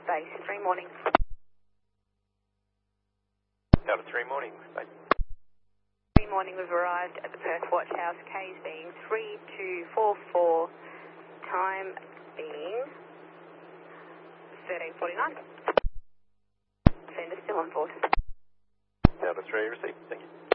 base 3 mornings. Delta 3 mornings, base. 3 morning, we've arrived at the Perth Watch House, K's being 3244, time being 13:49. Sender still on board. Delta 3 received, thank you.